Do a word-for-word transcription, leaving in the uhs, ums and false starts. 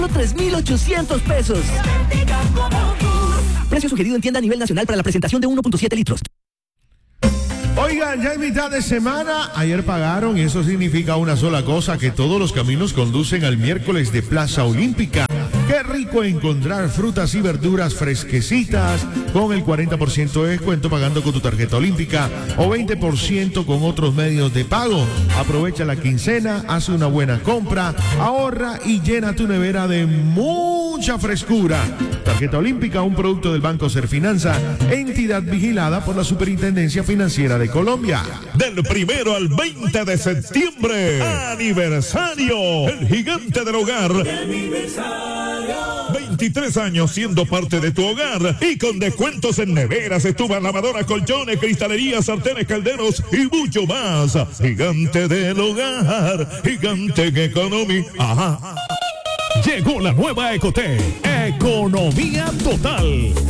solo tres mil ochocientos pesos. Precio sugerido en tienda a nivel nacional para la presentación de uno punto siete litros. Oigan, ya es mitad de semana, ayer pagaron y eso significa una sola cosa, que todos los caminos conducen al miércoles de Plaza Olímpica. Qué rico encontrar frutas y verduras fresquecitas con el cuarenta por ciento de descuento pagando con tu tarjeta olímpica o veinte por ciento con otros medios de pago. Aprovecha la quincena, haz una buena compra, ahorra y llena tu nevera de mucha frescura. Tarjeta olímpica, un producto del Banco Serfinanza, entidad vigilada por la Superintendencia Financiera de Colombia. Del primero al veinte de septiembre, aniversario, el gigante del hogar. veintitrés años siendo parte de tu hogar y con descuentos en neveras, estufas, lavadoras, colchones, cristalerías, sartenes, calderos y mucho más. Gigante del hogar, gigante en economía. Ajá. Llegó la nueva Ecotec, economía total.